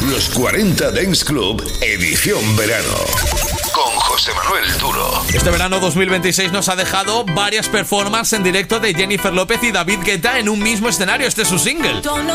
Los 40 Dance Club, edición verano. Con José Manuel Duro. Este verano 2026 nos ha dejado varias performances en directo de Jennifer López y David Guetta en un mismo escenario. Este es su single.